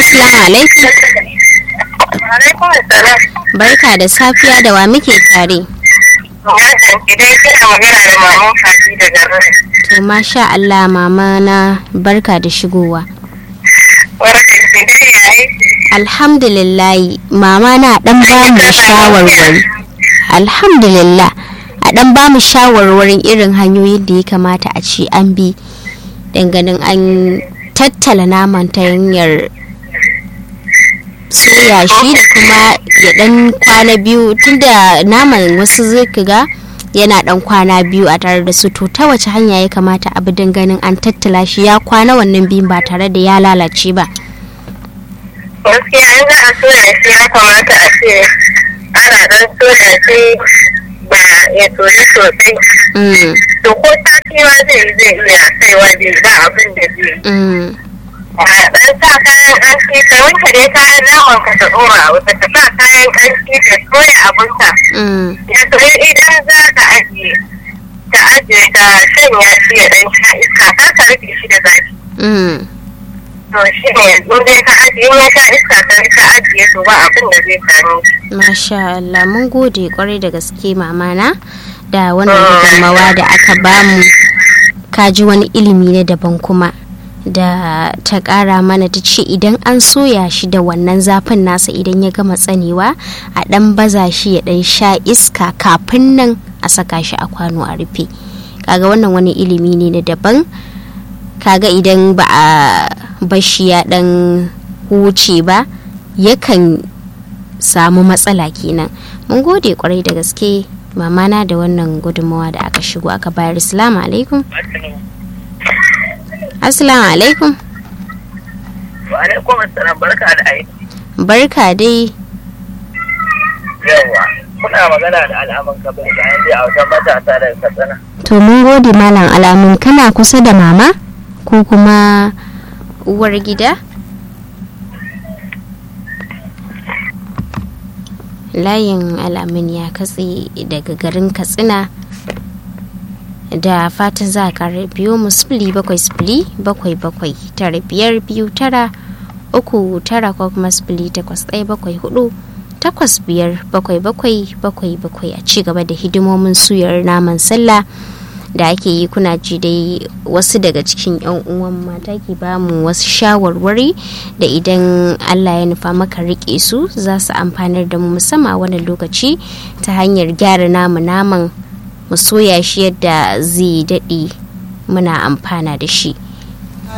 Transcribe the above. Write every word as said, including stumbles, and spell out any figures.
Assalamu alaikum. Alaikum assalam. Barka da safiya, da wa muke tare? Wannan ki dai kina magana da maman Fati daga nan. To masha Allah mama na, barka da shigowa. Barkan ki dai yayi. Alhamdulillah mama na dan ba mu shawarwari. Alhamdulillah a dan ba mu shawarwarin irin hanyoyin da ya kamata a ci an bi danganin an tattala naman ta hanyar soya shi da kuma ya dan kwana biyu, tunda naman wasu zai ga yana dan kwana biyu a tare da su, to ta wace hanya ya kamata abu ganin an tattala shi ya kwana wannan biyun ba tare da ya lalace ba? Gaskiya in za a soya shi ya kamata a ce ana dan soya shi ba ya soyi sosai. To ko sati ma zai zai iya kaiwa bai da abin da zai. A dan sa kayan aski ka wanke dai kayan naman ka ta dora a wuta, ta sa kayan aski ta soya abinka. Ya soya idan za ka ajiye ta ajiye ta shanya shi ya dan sha iska, kar ka rufe shi da zafi. To shi ne in dai ka ajiye ya sha iska ka ajiye to ba abin da zai faru. Masha Allah, mun gode kwarai da gaske mama na da wannan gudunmawa da aka bamu. Ka ji wani ilimi na daban kuma da ta ƙara mana, ta ce idan an soya shi da wannan zafin nasa, idan ya gama tsanewa a ɗan baza shi ya ɗan sha iska kafin nan a saka shi a kwano a rufe. Kaga wannan wani ilimi ne na daban. Kaga idan ba a bashi ya ɗan huce ba yakan samu matsala kenan. Mun gode kwarai da gaske mamana da wannan gudunmawa da aka shigo aka bayar. Assalamu alaikum. Assalamu alaikum. Wa alaikum assalam, barka da aiki. Barka dai. Yawa, kuna magana da Al'amin Kabir da yanzu a wajen matasa da Katsina. To mun gode malam Al'amin, kana kusa da mama ko kuma uwar gida? Layin Al'amin ya katse daga garin Katsina. Da fatan za ka biyo mu sifili bakwai sifili bakwai bakwai tara biyar biyu tara uku tara ko kuma sifili takwas ɗaya bakwai hudu takwas biyar bakwai bakwai bakwai bakwai a ci gaba da hidimomin suyar naman sallah da ake yi. Kuna ji dai wasu daga cikin yan uwan mata ke ba mu wasu shawarwari da idan Allah ya nufa maka rike su za su amfanar da mu, musamman wannan lokaci, ta hanyar gyara namu naman mu soya shi yadda zai daɗe muna amfana da shi.